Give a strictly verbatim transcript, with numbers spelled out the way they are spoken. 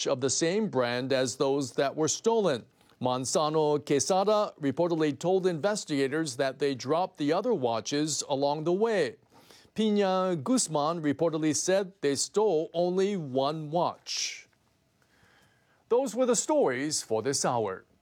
watch of the same brand as those that were stolen. Manzano Quesada reportedly told investigators that they dropped the other watches along the way. Pina Guzman reportedly said they stole only one watch. Those were the stories for this hour.